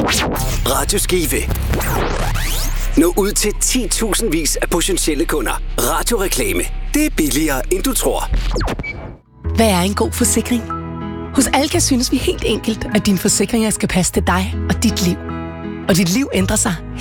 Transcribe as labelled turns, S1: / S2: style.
S1: Radio Skive. Nå ud til 10.000 vis af potentielle kunder. Radioreklame. Det er billigere, end du tror.
S2: Hvad er en god forsikring? Hos Alka synes vi helt enkelt, at dine forsikringer skal passe til dig og dit liv. Og dit liv ændrer sig